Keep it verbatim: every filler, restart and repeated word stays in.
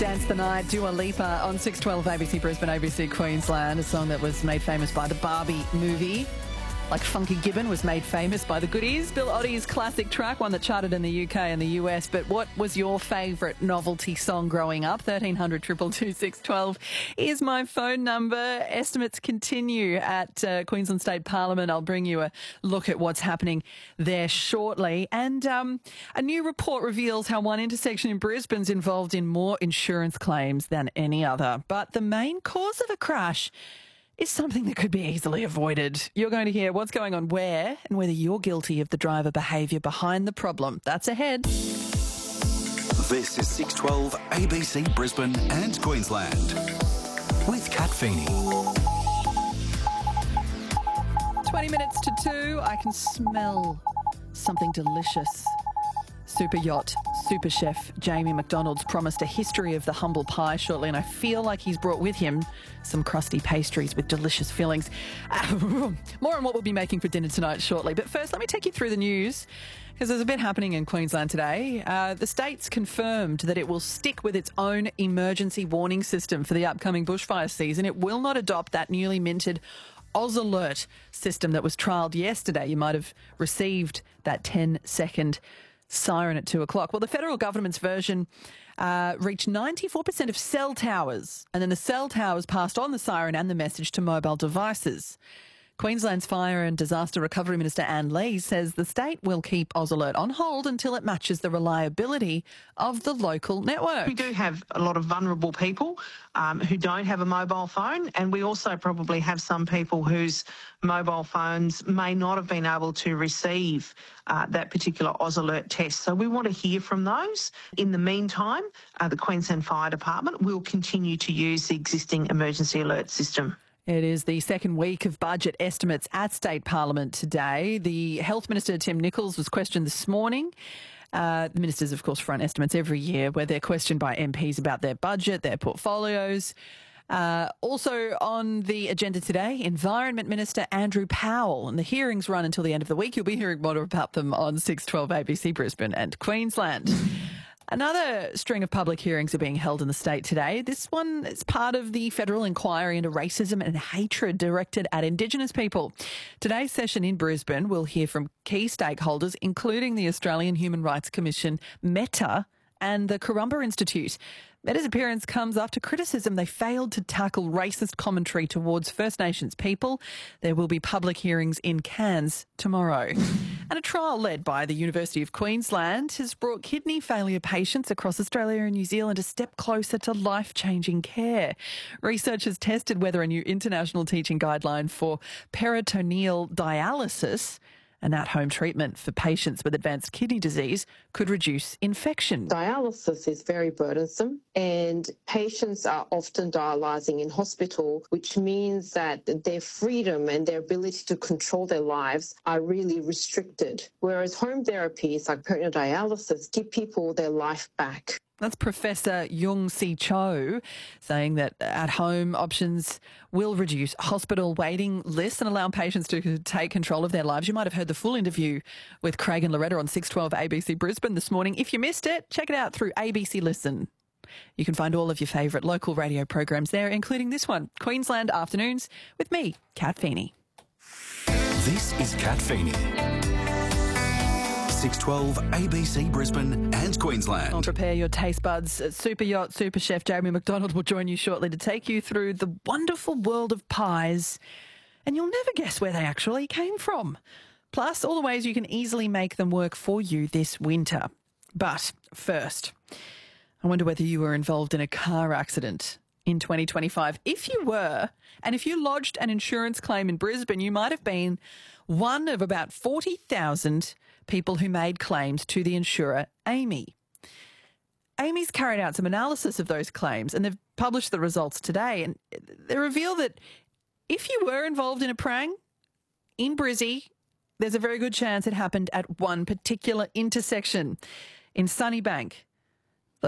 Dance the Night, Dua Lipa on six twelve A B C Brisbane, A B C Queensland, a song that was made famous by the Barbie movie. Like Funky Gibbon was made famous by the Goodies. Bill Oddie's classic track, one that charted in the U K and the U S. But what was your favourite novelty song growing up? thirteen hundred, two two two, six one two is my phone number. Estimates continue at uh, Queensland State Parliament. I'll bring you a look at what's happening there shortly. And um, a new report reveals how one intersection in Brisbane's involved in more insurance claims than any other. But the main cause of the crash is something that could be easily avoided. You're going to hear what's going on where and whether you're guilty of the driver behaviour behind the problem. That's ahead. This is six twelve A B C Brisbane and Queensland with Kat Feeney. twenty minutes to two. I can smell something delicious. Super yacht, super chef Jamie McDonald's promised a history of the humble pie shortly, and I feel like he's brought with him some crusty pastries with delicious fillings. Uh, more on what we'll be making for dinner tonight shortly. But first, let me take you through the news, because there's a bit happening in Queensland today. Uh, the state's confirmed that it will stick with its own emergency warning system for the upcoming bushfire season. It will not adopt that newly minted Oz Alert system that was trialled yesterday. You might have received that ten second siren at two o'clock. Well, the federal government's version uh, reached ninety-four percent of cell towers, and then the cell towers passed on the siren and the message to mobile devices. Queensland's Fire and Disaster Recovery Minister Anne Lee says the state will keep Oz Alert on hold until it matches the reliability of the local network. We do have a lot of vulnerable people um, who don't have a mobile phone, and we also probably have some people whose mobile phones may not have been able to receive uh, that particular Oz Alert test. So we want to hear from those. In the meantime, uh, the Queensland Fire Department will continue to use the existing emergency alert system. It is the second week of budget estimates at State Parliament today. The Health Minister, Tim Nicholls, was questioned this morning. Uh, the ministers, of course, front estimates every year where they're questioned by M Ps about their budget, their portfolios. Uh, also on the agenda today, Environment Minister Andrew Powell, and the hearings run until the end of the week. You'll be hearing more about them on six twelve A B C Brisbane and Queensland. Another string of public hearings are being held in the state today. This one is part of the federal inquiry into racism and hatred directed at Indigenous people. Today's session in Brisbane will hear from key stakeholders, including the Australian Human Rights Commission, Meta, and the Currumbin Institute. Meta's appearance comes after criticism they failed to tackle racist commentary towards First Nations people. There will be public hearings in Cairns tomorrow. And a trial led by the University of Queensland has brought kidney failure patients across Australia and New Zealand a step closer to life-changing care. Researchers tested whether a new international teaching guideline for peritoneal dialysis, an at-home treatment for patients with advanced kidney disease, could reduce infection. Dialysis is very burdensome, and patients are often dialysing in hospital, which means that their freedom and their ability to control their lives are really restricted. Whereas home therapies like peritoneal dialysis give people their life back. That's Professor Yung Si Cho saying that at-home options will reduce hospital waiting lists and allow patients to take control of their lives. You might have heard the full interview with Craig and Loretta on six twelve A B C Brisbane this morning. If you missed it, check it out through A B C Listen. You can find all of your favourite local radio programs there, including this one, Queensland Afternoons, with me, Kat Feeney. This is Kat Feeney. six twelve A B C Brisbane and Queensland. I'll prepare your taste buds. Super yacht, super chef Jamie McDonald will join you shortly to take you through the wonderful world of pies, and you'll never guess where they actually came from. Plus, all the ways you can easily make them work for you this winter. But first, I wonder whether you were involved in a car accident in twenty twenty-five. If you were, and if you lodged an insurance claim in Brisbane, you might have been one of about forty thousand people who made claims to the insurer A M I. A M I's carried out some analysis of those claims, and they've published the results today, and they reveal that if you were involved in a prang in Brizzy, there's a very good chance it happened at one particular intersection in Sunnybank